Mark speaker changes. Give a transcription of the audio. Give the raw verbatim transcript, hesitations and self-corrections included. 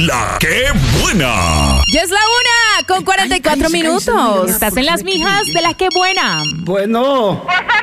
Speaker 1: La que buena.
Speaker 2: Ya es la una con cuarenta y cuatro minutos. Estás en las mijas de La que buena.
Speaker 3: Bueno.